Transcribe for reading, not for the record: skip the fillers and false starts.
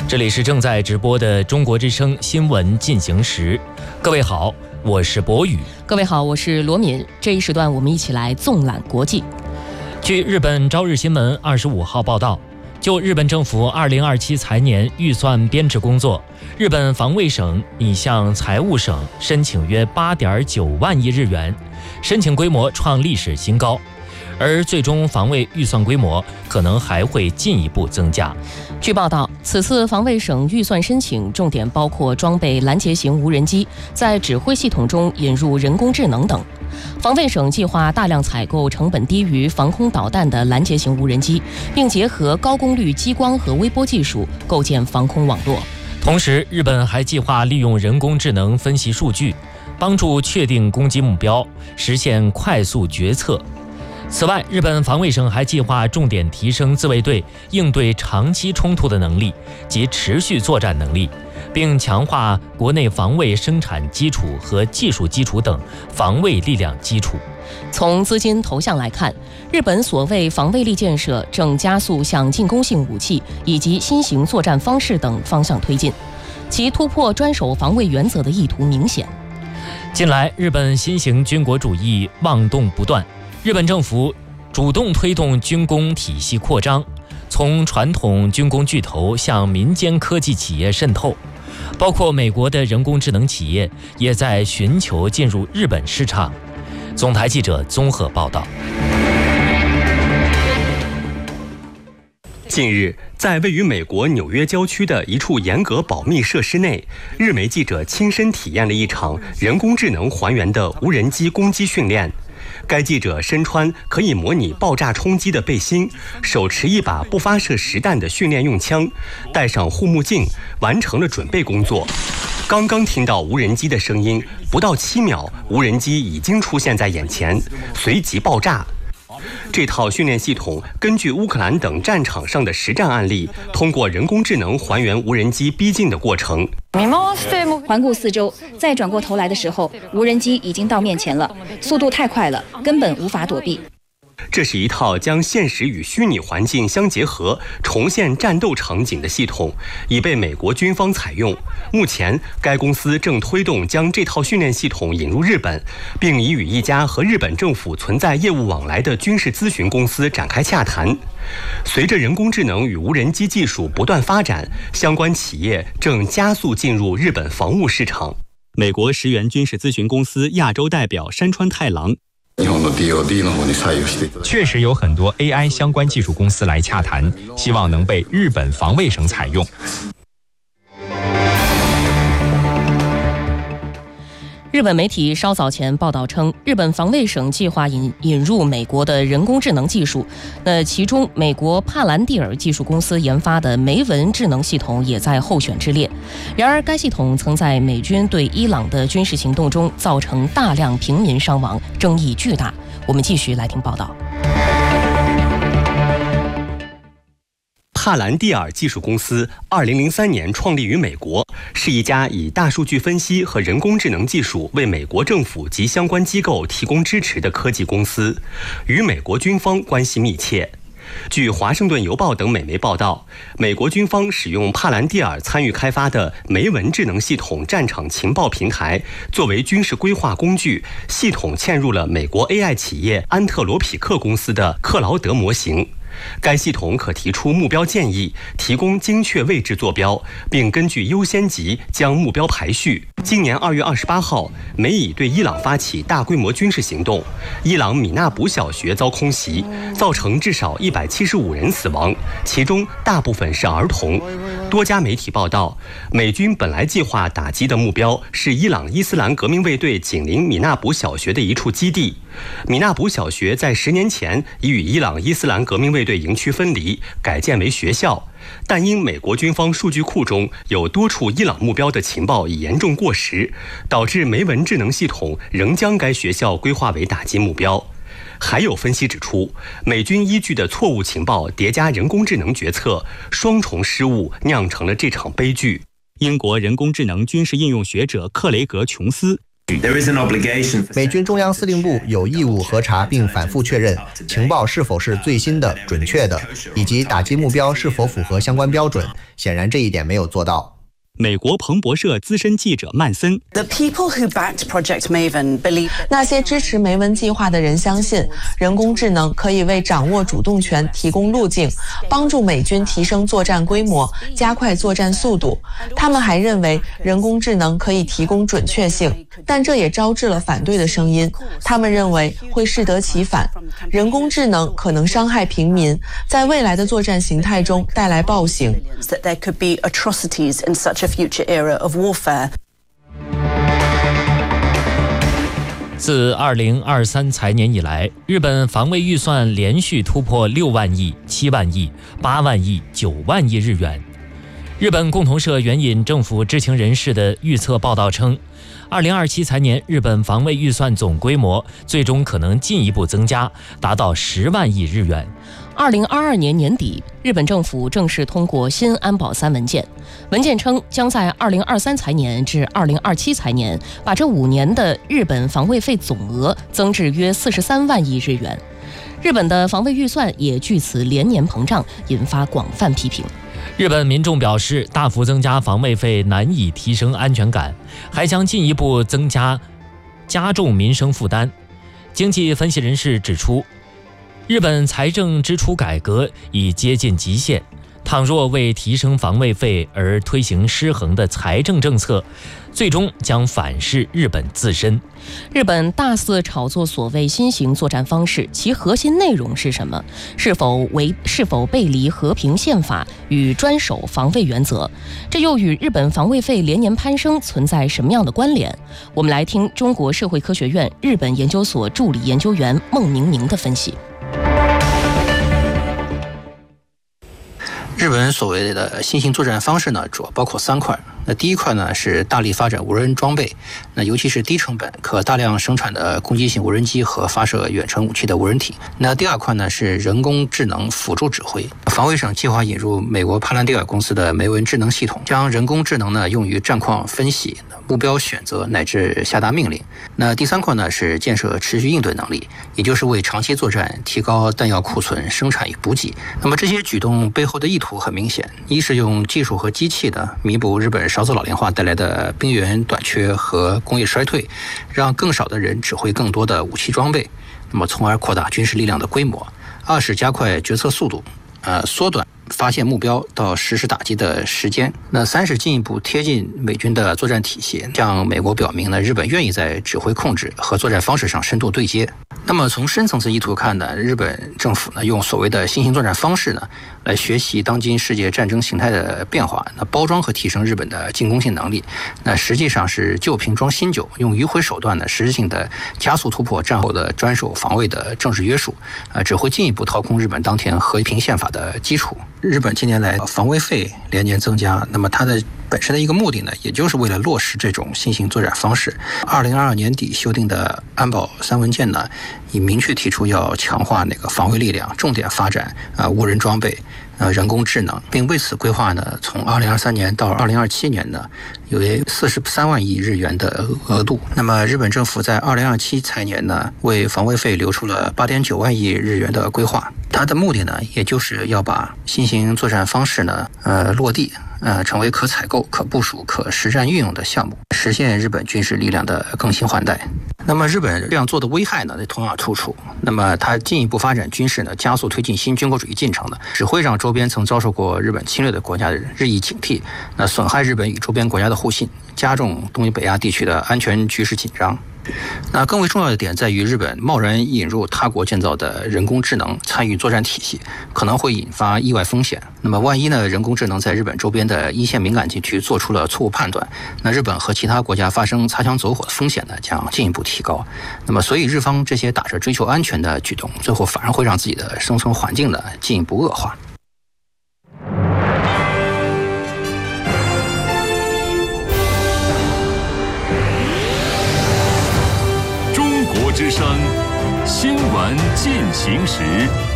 这里是正在直播的中国之声新闻进行时。各位好，我是博宇。 各位好，我是罗敏。这一时段我们一起来纵览国际。 据日本朝日新闻25号报道，就日本政府2027财年预算编制工作，日本防卫省拟向财务省申请约8.9万亿日元，申请规模创历史新高。而最终防卫预算规模可能还会进一步增加。 据报道，此次防卫省预算申请重点包括装备拦截型无人机，在指挥系统中引入人工智能等。防卫省计划大量采购成本低于防空导弹的拦截型无人机，并结合高功率激光和微波技术构建防空网络。 同时，日本还计划利用人工智能分析数据，帮助确定攻击目标，实现快速决策。此外，日本防卫省还计划重点提升自卫队应对长期冲突的能力及持续作战能力，并强化国内防卫生产基础和技术基础等防卫力量基础。 从资金投向来看，日本所谓防卫力建设正加速向进攻性武器以及新型作战方式等方向推进，其突破专守防卫原则的意图明显。 近来，日本新型军国主义妄动不断，日本政府主动推动军工体系扩张，从传统军工巨头向民间科技企业渗透，包括美国的人工智能企业也在寻求进入日本市场。总台记者综合报道。 近日，在位于美国纽约郊区的一处严格保密设施内，日媒记者亲身体验了一场人工智能还原的无人机攻击训练。该记者身穿可以模拟爆炸冲击的背心，手持一把不发射实弹的训练用枪，戴上护目镜，完成了准备工作。刚刚听到无人机的声音，不到7秒，无人机已经出现在眼前，随即爆炸。这套训练系统根据乌克兰等战场上的实战案例，通过人工智能还原无人机逼近的过程。 环顾四周，再转过头来的时候，无人机已经到面前了，速度太快了，根本无法躲避。 这是一套将现实与虚拟环境相结合，重现战斗场景的系统，已被美国军方采用。目前，该公司正推动将这套训练系统引入日本，并已与一家和日本政府存在业务往来的军事咨询公司展开洽谈。随着人工智能与无人机技术不断发展，相关企业正加速进入日本防务市场。美国石原军事咨询公司亚洲代表山川太郎， 确实有很多 AI 相关技术公司来洽谈，希望能被日本防卫省采用。 日本媒体稍早前报道称，日本防卫省计划引入美国的人工智能技术，其中美国帕兰蒂尔技术公司研发的梅文智能系统也在候选之列。然而，该系统曾在美军对伊朗的军事行动中造成大量平民伤亡，争议巨大。我们继续来听报道。 帕兰蒂尔技术公司2003年创立于美国，是一家以大数据分析和人工智能技术为美国政府及相关机构提供支持的科技公司，与美国军方关系密切。据《华盛顿邮报》等美媒报道，美国军方使用帕兰蒂尔参与开发的梅文智能系统战场情报平台作为军事规划工具，系统嵌入了美国 AI 企业安特罗匹克公司的克劳德模型。该系统可提出目标建议，提供精确位置坐标，并根据优先级将目标排序。今年2月28号，美以对伊朗发起大规模军事行动，伊朗米纳卜小学遭空袭，造成至少175人死亡，其中大部分是儿童。多家媒体报道，美军本来计划打击的目标是伊朗伊斯兰革命卫队紧邻米纳卜小学的一处基地。米纳卜小学在10年前已与伊朗伊斯兰革命卫队营区分离，改建为学校，但因美国军方数据库中有多处伊朗目标的情报已严重过时，导致梅文智能系统仍将该学校规划为打击目标。还有分析指出，美军依据的错误情报叠加人工智能决策，双重失误酿成了这场悲剧。英国人工智能军事应用学者克雷格·琼斯美军中央司令部有义务核查并反复确认情报是否是最新的、准确的，以及打击目标是否符合相关标准。显然这一点没有做到。 美国彭博社资深记者曼森， 那些支持梅文计划的人相信，人工智能可以为掌握主动权提供路径，帮助美军提升作战规模，加快作战速度。他们还认为人工智能可以提供准确性，但这也招致了反对的声音。他们认为会适得其反，人工智能可能伤害平民，在未来的作战形态中带来暴行。 future era of warfare. 自2023财年以来，日本防卫预算连续突破6万亿、7万亿、8万亿、9万亿日元。日本共同社援引政府知情人士的预测报道称，2027财年日本防卫预算总规模最终可能进一步增加，达到10万亿日元。 2022年年底，日本政府正式通过新安保3文件。文件称，将在2023财年至2027财年，把这5年的日本防卫费总额增至约43万亿日元。日本的防卫预算也据此连年膨胀，引发广泛批评。 日本民众表示，大幅增加防卫费难以提升安全感，还将进一步加重民生负担。经济分析人士指出，日本财政支出改革已接近极限，倘若为提升防卫费而推行失衡的财政政策，最终将反噬日本自身。 日本大肆炒作所谓新型作战方式，其核心内容是什么？是否背离和平宪法与专守防卫原则？这又与日本防卫费连年攀升存在什么样的关联？我们来听中国社会科学院日本研究所助理研究员孟明明的分析。 日本所谓的新型作战方式呢，主要包括3块。那第一块呢是大力发展无人装备，那尤其是低成本、可大量生产的攻击性无人机和发射远程武器的无人体。那第2块呢是人工智能辅助指挥。防卫省计划引入美国帕兰蒂尔公司的梅文智能系统，将人工智能呢用于战况分析、目标选择乃至下达命令。那第3块呢是建设持续应对能力，也就是为长期作战提高弹药库存、生产与补给。那么这些举动背后的意图很明显，一是用技术和机器的弥补日本少子老龄化带来的兵员短缺和工业衰退，让更少的人指挥更多的武器装备，那么从而扩大军事力量的规模。2是加快决策速度，缩短发现目标到实施打击的时间。那3是进一步贴近美军的作战体系，向美国表明呢，日本愿意在指挥控制和作战方式上深度对接。那么从深层次意图看呢，日本政府呢用所谓的新型作战方式呢，来学习当今世界战争形态的变化，那包装和提升日本的进攻性能力。那实际上是旧瓶装新酒，用迂回手段呢，实质性的加速突破战后的专守防卫的政治约束，只会进一步掏空日本当前和平宪法的基础。日本近年来防卫费连年增加，那么它的本身的一个目的呢，也就是为了落实这种新型作战方式。2022年底修订的安保3文件呢，已明确提出要强化防卫力量，重点发展无人装备、人工智能，并为此规划呢，从2023年到2027年呢，有约43万亿日元的额度。那么日本政府在2027财年呢，为防卫费留出了8.9万亿日元的规划。它的目的呢，也就是要把新型作战方式呢，落地。成为可采购、可部署、可实战运用的项目，实现日本军事力量的更新换代。那么日本这样做的危害呢，同样突出。那么它进一步发展军事呢，加速推进新军国主义进程呢，只会让周边曾遭受过日本侵略的国家的日益警惕，那损害日本与周边国家的互信，加重东北亚地区的安全局势紧张。那更为重要的点在于，日本贸然引入他国建造的人工智能参与作战体系，可能会引发意外风险。那么万一呢，人工智能在日本周边的一线敏感地区做出了错误判断，那日本和其他国家发生擦枪走火的风险呢，将进一步提高。那么所以日方这些打着追求安全的举动，最后反而会让自己的生存环境呢进一步恶化。 之声新闻进行时。